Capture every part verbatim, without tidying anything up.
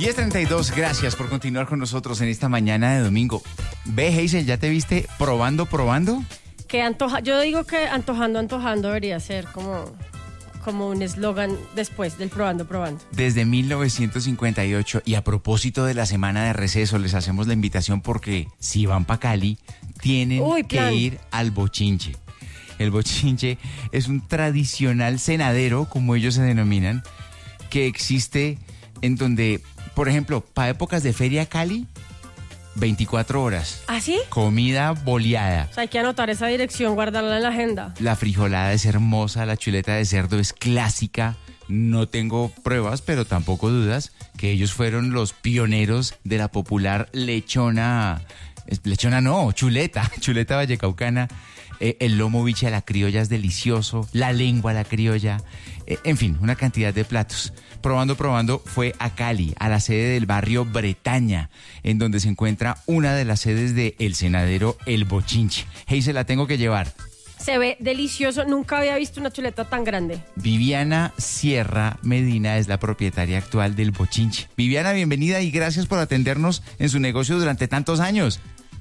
diez treinta y dos, gracias por continuar con nosotros en esta mañana de domingo. Ve, Hazel, ¿ya te viste probando, probando? Que antoja, yo digo que antojando, antojando debería ser como, como un eslogan después del probando, probando. Desde mil novecientos cincuenta y ocho, y a propósito de la semana de receso, les hacemos la invitación porque si van para Cali, tienen Uy, que plan. ir al bochinche. El bochinche es un tradicional cenadero, como ellos se denominan, que existe en donde, por ejemplo, para épocas de Feria Cali, veinticuatro horas. ¿Ah, sí? Comida boleada. O sea, hay que anotar esa dirección, guardarla en la agenda. La frijolada es hermosa, la chuleta de cerdo es clásica. No tengo pruebas, pero tampoco dudas que ellos fueron los pioneros de la popular lechona. Lechona no, chuleta, chuleta vallecaucana. Eh, el lomo biche a la criolla es delicioso, la lengua a la criolla, eh, en fin, una cantidad de platos. Probando, probando, fue a Cali, a la sede del barrio Bretaña, en donde se encuentra una de las sedes de El Cenadero El Bochinche. Hey, se la tengo que llevar. Se ve delicioso, nunca había visto una chuleta tan grande. Viviana Sierra Medina es la propietaria actual del Bochinche. Viviana, bienvenida y gracias por atendernos en su negocio durante tantos años.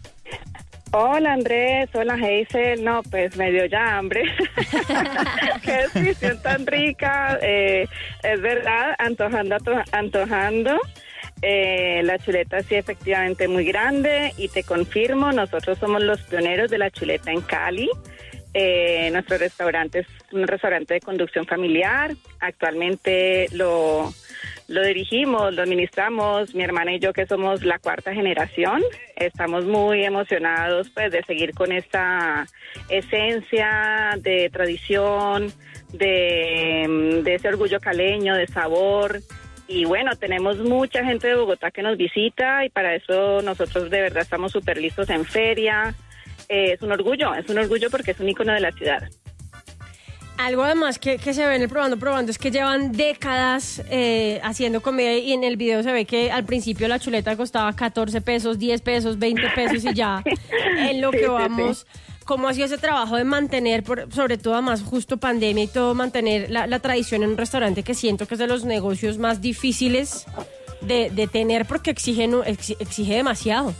Hola Andrés, hola Hazel, no pues me dio ya hambre, qué descripción tan rica, eh, es verdad, antojando, antojando, eh, la chuleta sí efectivamente muy grande y te confirmo, nosotros somos los pioneros de la chuleta en Cali. Eh, nuestro restaurante es un restaurante de conducción familiar, actualmente lo... Lo dirigimos, lo administramos, mi hermana y yo que somos la cuarta generación, estamos muy emocionados pues de seguir con esta esencia de tradición, de, de ese orgullo caleño, de sabor. Y bueno, tenemos mucha gente de Bogotá que nos visita y para eso nosotros de verdad estamos súper listos en feria. Eh, es un orgullo, es un orgullo porque es un ícono de la ciudad. Algo además que, que se ve en el probando, probando es que llevan décadas eh, haciendo comida y en el video se ve que al principio la chuleta costaba catorce pesos, diez pesos, veinte pesos y ya en lo que Sí, sí, vamos. sí. ¿Cómo ha sido ese trabajo de mantener, por, sobre todo además justo pandemia y todo, mantener la, la tradición en un restaurante que siento que es de los negocios más difíciles de, de tener porque exigen, exige, exige demasiado?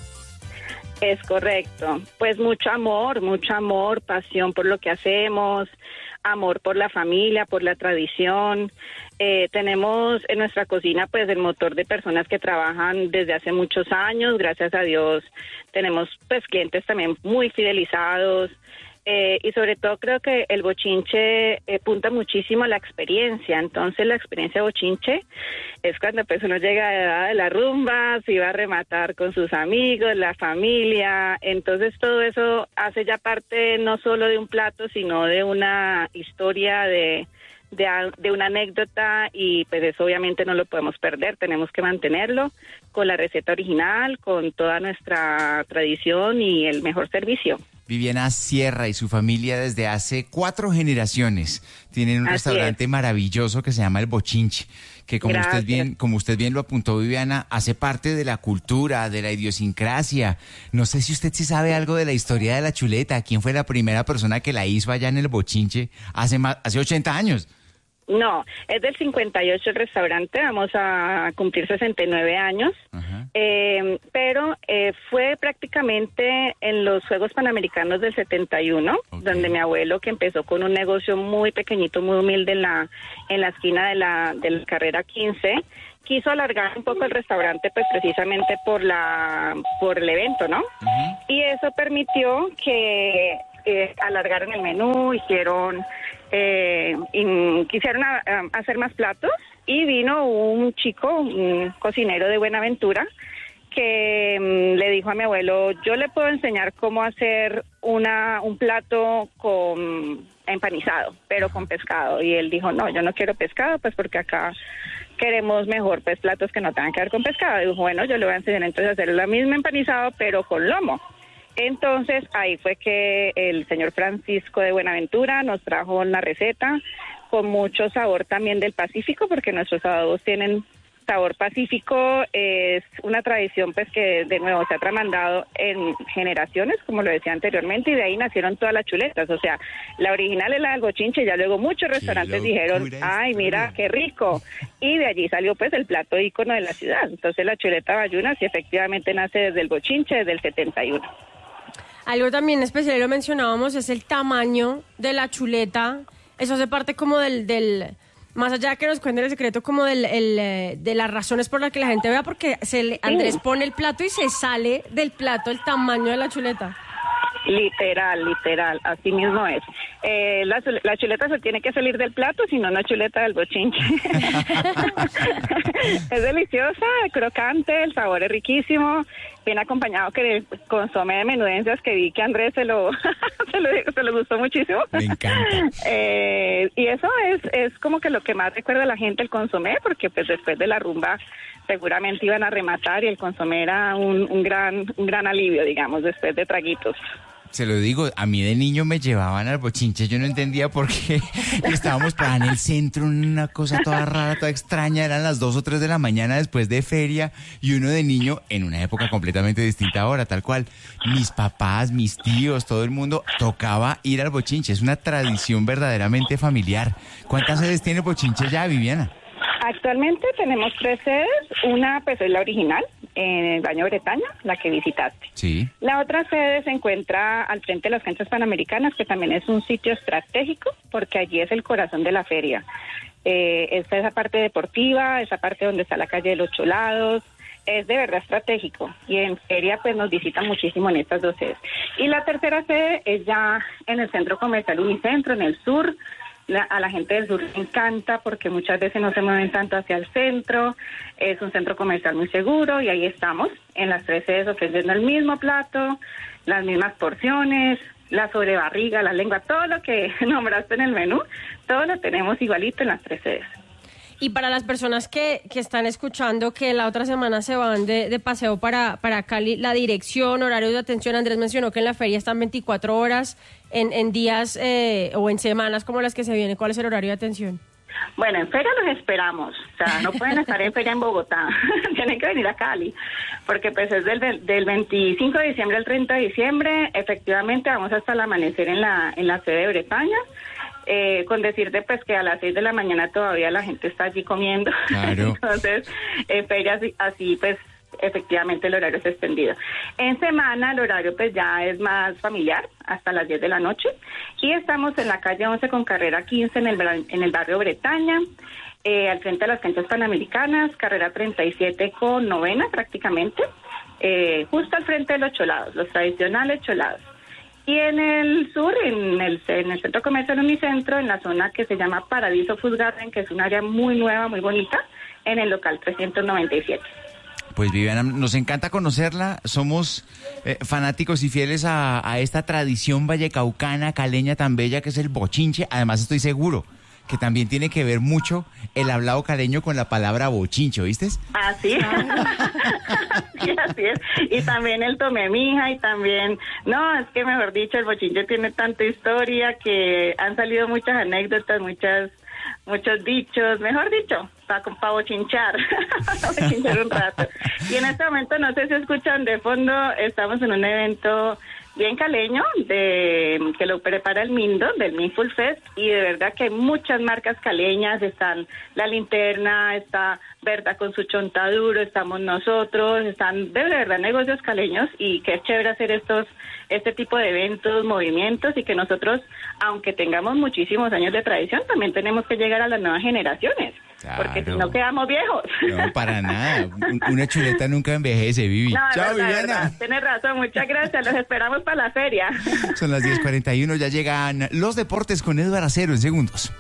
Es correcto, pues mucho amor, mucho amor, pasión por lo que hacemos, amor por la familia, por la tradición. Eh, tenemos en nuestra cocina pues el motor de personas que trabajan desde hace muchos años, gracias a Dios tenemos pues clientes también muy fidelizados. Eh, y sobre todo creo que el bochinche eh, punta muchísimo a la experiencia, entonces la experiencia bochinche es cuando pues uno llega a la edad de la rumba, se va a rematar con sus amigos, la familia, entonces todo eso hace ya parte no solo de un plato, sino de una historia, de, de, de una anécdota y pues eso obviamente no lo podemos perder, tenemos que mantenerlo con la receta original, con toda nuestra tradición y el mejor servicio. Viviana Sierra y su familia desde hace cuatro generaciones tienen un Así restaurante es. maravilloso que se llama El Bochinche, que como Gracias. usted bien, como usted bien lo apuntó, Viviana, hace parte de la cultura, de la idiosincrasia. No sé si usted sí sabe algo de la historia de la chuleta. ¿Quién fue la primera persona que la hizo allá en El Bochinche hace más, hace ochenta años? No, es del cincuenta y ocho el restaurante, vamos a cumplir sesenta y nueve años, eh, pero eh, fue prácticamente en los Juegos Panamericanos del setenta y uno, okay, donde mi abuelo, que empezó con un negocio muy pequeñito, muy humilde en la en la esquina de la, de la carrera quince, quiso alargar un poco el restaurante pues precisamente por la por el evento, ¿no? Uh-huh. Y eso permitió que eh, alargaran el menú, hicieron... Eh, y quisieron a, a hacer más platos y vino un chico, un cocinero de Buenaventura, que um, le dijo a mi abuelo, yo le puedo enseñar cómo hacer una un plato con empanizado, pero con pescado. Y él dijo, no, yo no quiero pescado, pues porque acá queremos mejor pues platos que no tengan que ver con pescado. Y dijo, bueno, yo le voy a enseñar entonces a hacer lo mismo empanizado, pero con lomo. Entonces ahí fue que el señor Francisco de Buenaventura nos trajo la receta con mucho sabor también del Pacífico, porque nuestros adobos tienen Sabor Pacífico es una tradición pues que de nuevo se ha tramandado en generaciones, como lo decía anteriormente, y de ahí nacieron todas las chuletas. O sea, la original es la del bochinche, ya luego muchos restaurantes dijeron, ay, mira, qué rico. Y de allí salió pues el plato ícono de la ciudad. Entonces la chuleta bayuna sí efectivamente nace desde el bochinche, desde el setenta y uno. Algo también especial, lo mencionábamos, es el tamaño de la chuleta. Eso hace parte como del... del más allá de que nos cuenten el secreto como del, el, de las razones por las que la gente vea, porque se le, Andrés pone el plato y se sale del plato el tamaño de la chuleta. Literal, literal, así mismo es. Eh, la, la chuleta se tiene que salir del plato, si no, no chuleta del bochinche. Es deliciosa, crocante, el sabor es riquísimo, bien acompañado que el consomé de menudencias que vi que Andrés se lo, se lo, se lo gustó muchísimo. Me encanta. Eh, y eso es, es como que lo que más recuerda a la gente, el consomé, porque pues después de la rumba seguramente iban a rematar y el consomé era un, un gran, un gran alivio, digamos, después de traguitos. Se lo digo, a mí de niño me llevaban al bochinche, yo no entendía por qué estábamos para en el centro, una cosa toda rara, toda extraña, eran las dos o tres de la mañana después de feria, y uno de niño, en una época completamente distinta ahora, tal cual, mis papás, mis tíos, todo el mundo tocaba ir al bochinche, es una tradición verdaderamente familiar. ¿Cuántas sedes tiene el bochinche ya, Viviana? Actualmente tenemos tres sedes, una pues es la original, en el Baño Bretaña, la que visitaste. Sí. La otra sede se encuentra al frente de las canchas panamericanas, que también es un sitio estratégico, porque allí es el corazón de la feria. Eh, está esa parte deportiva, esa parte donde está la calle de los Cholados, es de verdad estratégico, y en feria pues nos visitan muchísimo en estas dos sedes. Y la tercera sede es ya en el Centro Comercial Unicentro, en el sur. La, a la gente del sur le encanta porque muchas veces no se mueven tanto hacia el centro, es un centro comercial muy seguro y ahí estamos, en las tres sedes ofreciendo el mismo plato, las mismas porciones, la sobrebarriga, la lengua, todo lo que nombraste en el menú, todo lo tenemos igualito en las tres sedes. Y para las personas que, que están escuchando que la otra semana se van de, de paseo para, para Cali, la dirección, horarios de atención, Andrés mencionó que en la feria están veinticuatro horas, en, en días eh, o en semanas como las que se vienen. ¿Cuál es el horario de atención? Bueno, en feria los esperamos, o sea, no pueden estar en feria en Bogotá, tienen que venir a Cali, porque pues es del, del veinticinco de diciembre al treinta de diciembre, efectivamente vamos hasta el amanecer en la, en la sede de Bretaña. Eh, con decirte pues que a las seis de la mañana todavía la gente está allí comiendo. Claro. Entonces, en feria así, así pues efectivamente el horario es extendido. En semana el horario pues ya es más familiar, hasta las diez de la noche, y estamos en la calle once con carrera quince en el, en el barrio Bretaña, eh, al frente de las canchas panamericanas, carrera treinta y siete con novena prácticamente, eh, justo al frente de los Cholados, los tradicionales Cholados. Y en el sur, en el, en el Centro Comercial Unicentro, en la zona que se llama Paradiso Food Garden, que es un área muy nueva, muy bonita, en el local trescientos noventa y siete. Pues Viviana, nos encanta conocerla, somos eh, fanáticos y fieles a, a esta tradición vallecaucana, caleña tan bella que es el bochinche. Además estoy seguro que también tiene que ver mucho el hablado caleño con la palabra bochinche, ¿viste? Así es. Sí, así es. Y también el tomé mija y también, no, es que mejor dicho, el bochinche tiene tanta historia que han salido muchas anécdotas, muchas muchos dichos, mejor dicho, para pa bochinchar, bochinchar un rato. Y en este momento, no sé si escuchan de fondo, estamos en un evento bien caleño de que lo prepara el Mindo, del Mindful Fest, y de verdad que hay muchas marcas caleñas, están La Linterna, está Berta con su chontaduro, estamos nosotros, están de verdad negocios caleños, y qué chévere hacer estos este tipo de eventos, movimientos, y que nosotros, aunque tengamos muchísimos años de tradición, también tenemos que llegar a las nuevas generaciones. Claro. Porque si no quedamos viejos. No, para nada. Una chuleta nunca envejece, Vivi. No, Chao, verdad, Viviana. Verdad. Tienes razón, muchas gracias. Los esperamos para la feria. Son las diez cuarenta y uno, ya llegan los deportes con Eduardo Acero en segundos.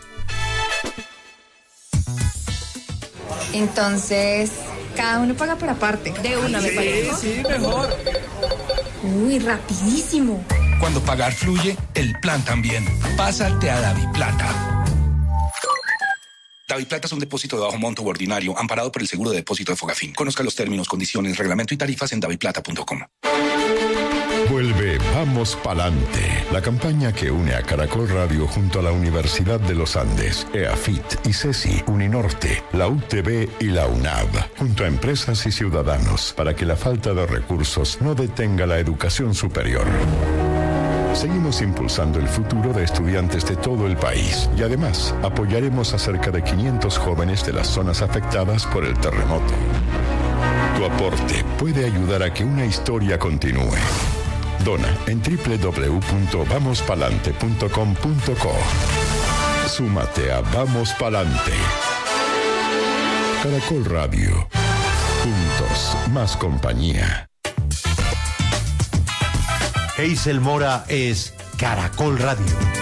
Entonces, cada uno paga por aparte. De una, me sí, parece. Sí, mejor. Uy, rapidísimo. Cuando pagar fluye, el plan también. Pásate a DaviPlata. DaviPlata es un depósito de bajo monto u ordinario, amparado por el seguro de depósito de Fogafín. Conozca los términos, condiciones, reglamento y tarifas en daviplata punto com. Vuelve Vamos Palante, la campaña que une a Caracol Radio junto a la Universidad de los Andes, EAFIT, ICESI, Uninorte, la U T B y la UNAV, junto a empresas y ciudadanos, para que la falta de recursos no detenga la educación superior. Seguimos impulsando el futuro de estudiantes de todo el país y además apoyaremos a cerca de quinientos jóvenes de las zonas afectadas por el terremoto. Tu aporte puede ayudar a que una historia continúe. Dona en doble u doble u doble u punto vamos palante punto com punto co. Súmate a Vamos Palante. Caracol Radio. Juntos, más compañía. Hazel Mora es Caracol Radio.